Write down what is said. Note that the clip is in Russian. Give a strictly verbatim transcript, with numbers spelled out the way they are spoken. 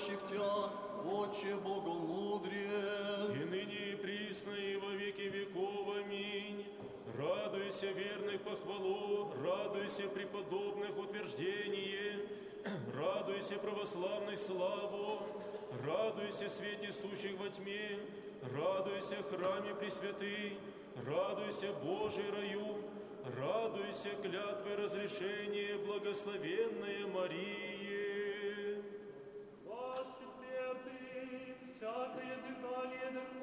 боящих Тя, Отче Богомудрее. И ныне и присно, и во веки веков. Аминь. Радуйся, верный похвалу, радуйся, преподобных утверждение, радуйся, православной славу, радуйся, свете сущих во тьме, радуйся, храме пресвятый, радуйся, Божий раю, радуйся, клятвы разрешения, благословенная Мария. Ваш четвертый, всякое дыхание